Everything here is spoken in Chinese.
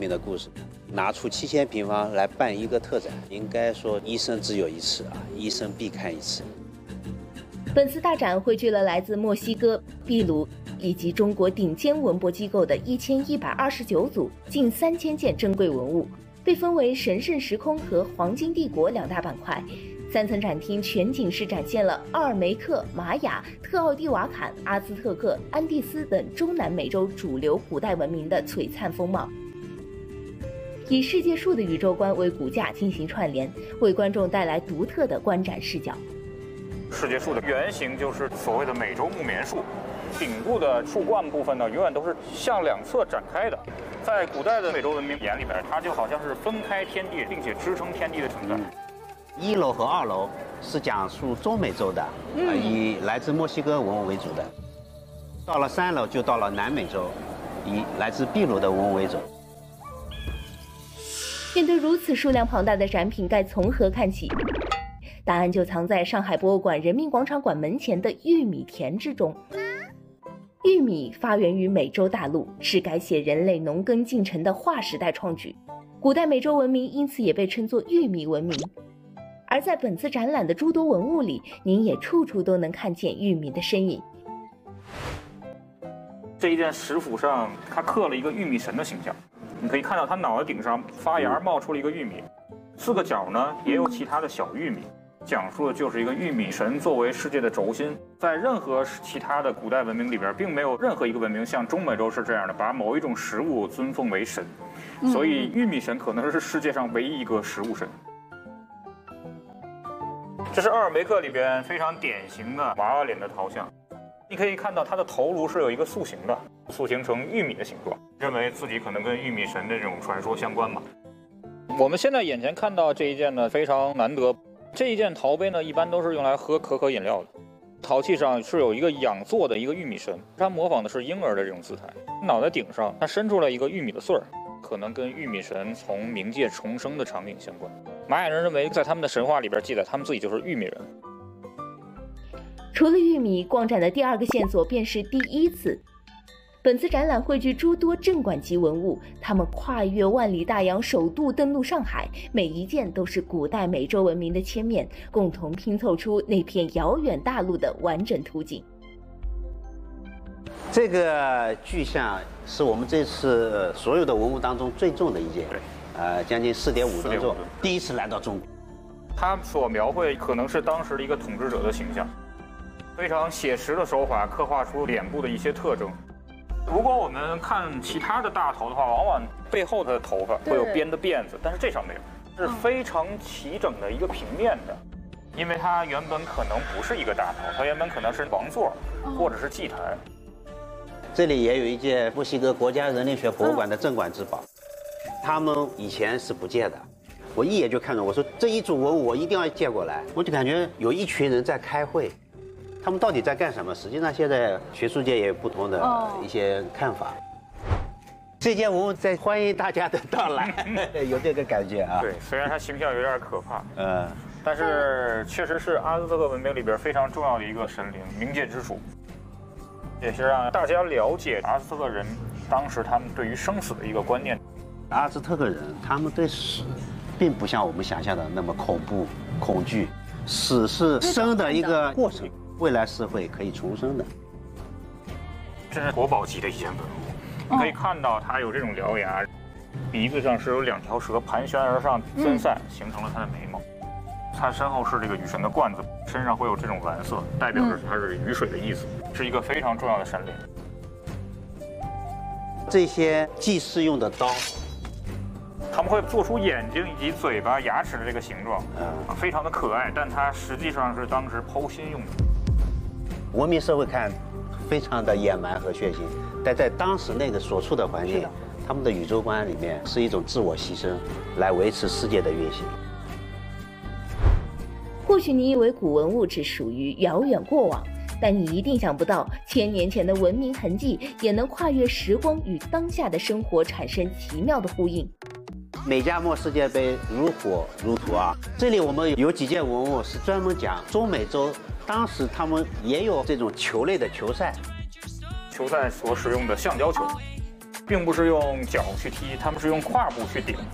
命的故事。拿出7000平方来办一个特展，应该说一生只有一次啊，一生必看一次。 本次大展汇聚了来自墨西哥、秘鲁以及中国顶尖文博机构的1129组近3000件珍贵文物，被分为神圣时空和黄金帝国2大板块。3层展厅全景式展现了奥尔梅克、玛雅、特奥蒂瓦坎、阿兹特克、安第斯等中南美洲主流古代文明的璀璨风貌，以世界树的宇宙观为骨架进行串联，为观众带来独特的观展视角。 世界树的原型就是所谓的美洲木棉树，顶部的树冠部分呢，永远都是向两侧展开的。在古代的美洲文明眼里边，它就好像是分开天地，并且支撑天地的存在。 1楼和2楼是讲述中美洲的，以来自墨西哥文物为主的。到了3楼就到了南美洲，以来自秘鲁的文物为主。 面对如此数量庞大的展品，该从何看起？答案就藏在上海博物馆人民广场馆门前的玉米田之中。玉米发源于美洲大陆，是改写人类农耕进程的划时代创举。古代美洲文明因此也被称作玉米文明。而在本次展览的诸多文物里，您也处处都能看见玉米的身影。 这一件石斧上，它刻了一个玉米神的形象。你可以看到它脑袋顶上发芽冒出了一个玉米，4个角呢也有其他的小玉米，讲述的就是一个玉米神作为世界的轴心。在任何其他的古代文明里边，并没有任何一个文明像中美洲是这样的，把某一种食物尊奉为神。所以玉米神可能是世界上唯一一个食物神。这是奥尔梅克里边非常典型的娃娃脸的陶像，你可以看到它的头颅是有一个塑形的，塑形成玉米的形状，认为自己可能跟玉米神的这种传说相关吧。我们现在眼前看到这一件呢非常难得，这一件陶杯呢一般都是用来喝可可饮料的。陶器上是有一个仰坐的一个玉米神，它模仿的是婴儿的这种姿态，脑袋顶上它伸出了一个玉米的穗儿，可能跟玉米神从冥界重生的场景相关。玛雅人认为，在他们的神话里边记载，他们自己就是玉米人。 除了玉米，逛展的第2个线索便是第1次。本次展览汇聚诸多镇馆级文物，它们跨越万里大洋，首度登陆上海，每一件都是古代美洲文明的切面，共同拼凑出那片遥远大陆的完整图景。 这个巨像是我们这次所有的文物当中最重的一件，将近4.5吨重，第一次来到中国。 他所描绘可能是当时的一个统治者的形象，非常写实的手法刻画出脸部的一些特征。如果我们看其他的大头的话，往往背后的头发会有编的辫子，但是这上没有，是非常齐整的一个平面的。因为它原本可能不是一个大头，它原本可能是王座或者是祭坛。 这里也有一件墨西哥国家人类学博物馆的镇馆之宝，他们以前是不借的，我一眼就看到，我说这一组文物我一定要借过来，我就感觉有一群人在开会，他们到底在干什么？实际上现在学术界也有不同的一些看法。这件文物在欢迎大家的到来，有这个感觉啊。 对，虽然它形象有点可怕，但是确实是阿兹特克文明里边非常重要的一个神灵，冥界之主。也是让大家了解阿兹特克人当时他们对于生死的一个观念。 阿兹特克人他们对死并不像我们想象的那么恐怖恐惧，死是生的一个过程，未来是会可以重生的。 这是国宝级的一件文物，你可以看到它有这种獠牙，鼻子上是有2条蛇盘旋而上分散，形成了它的眉毛。它身后是这个雨神的冠子，身上会有这种蓝色，代表着它是雨水的意思，是一个非常重要的神灵。 这些祭祀用的刀， 他们会做出眼睛以及嘴巴、牙齿的这个形状，非常的可爱，但它实际上是当时剖心用的。 文明社会看非常的野蛮和血腥，但在当时那个所处的环境，他们的宇宙观里面是一种自我牺牲来维持世界的运行。 或许你以为古文物只属于遥远过往，但你一定想不到，1000年前的文明痕迹也能跨越时光，与当下的生活产生奇妙的呼应。 美加墨世界杯如火如荼啊！这里我们有几件文物是专门讲中美洲，当时他们也有这种球类的球赛， 球赛所使用的橡胶球， 并不是用脚去踢，他们是用胯部去顶。